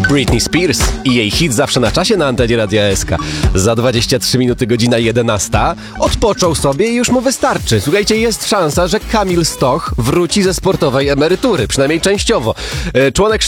Britney Spears i jej hit Zawsze na czasie na antenie Radia SK. Za 23 minuty godzina 11. Odpoczął sobie i już mu wystarczy. Słuchajcie, jest szansa, że Kamil Stoch wróci ze sportowej emerytury, przynajmniej częściowo. Członek